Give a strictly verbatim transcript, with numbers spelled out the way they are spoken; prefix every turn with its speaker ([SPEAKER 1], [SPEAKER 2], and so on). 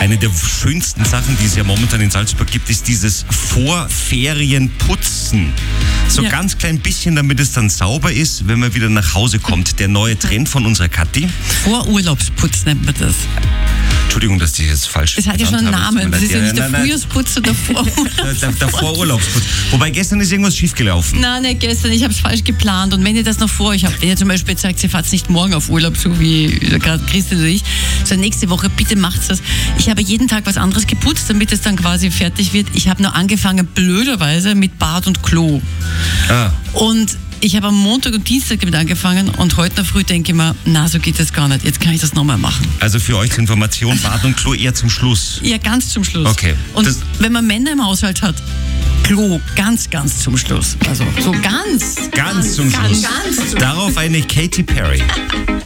[SPEAKER 1] eine der schönsten Sachen, die es ja momentan in Salzburg gibt, ist dieses Vorferienputzen. So
[SPEAKER 2] Ja.
[SPEAKER 1] ganz klein bisschen, damit es dann sauber ist, wenn man wieder nach Hause kommt. Der neue Trend von unserer Kathi.
[SPEAKER 2] Vorurlaubsputz nennt man das.
[SPEAKER 1] Entschuldigung, dass ich jetzt falsch
[SPEAKER 2] Das hat ja schon einen
[SPEAKER 1] genannt habe.
[SPEAKER 2] Namen. Das ist ja nicht der
[SPEAKER 1] nein, nein.
[SPEAKER 2] Frühjahrsputz oder der
[SPEAKER 1] Der, der, der Vorurlaubsputz. Wobei gestern ist irgendwas schiefgelaufen.
[SPEAKER 2] Nein, nicht gestern, ich habe es falsch geplant. Und wenn ihr das noch vor euch habt, wenn ihr zum Beispiel jetzt sagt, ihr fahrt nicht morgen auf Urlaub, so wie gerade Christian oder ich, sondern nächste Woche, bitte macht's das. Ich habe jeden Tag was anderes geputzt, damit es dann quasi fertig wird. Ich habe nur angefangen, blöderweise, mit Bad und Klo.
[SPEAKER 1] Ah.
[SPEAKER 2] Und ich habe am Montag und Dienstag damit angefangen und heute in der Früh denke ich mir, na, so geht das gar nicht. Jetzt kann ich das nochmal machen.
[SPEAKER 1] Also für euch zur Information, Bad und Klo eher zum Schluss.
[SPEAKER 2] Ja, ganz zum Schluss.
[SPEAKER 1] Okay.
[SPEAKER 2] Und
[SPEAKER 1] Das-
[SPEAKER 2] wenn man Männer im Haushalt hat, Klo ganz, ganz zum Schluss. Also so ganz.
[SPEAKER 1] Ganz zum
[SPEAKER 2] ganz,
[SPEAKER 1] Schluss.
[SPEAKER 2] Ganz zum
[SPEAKER 1] Darauf eine Katy Perry.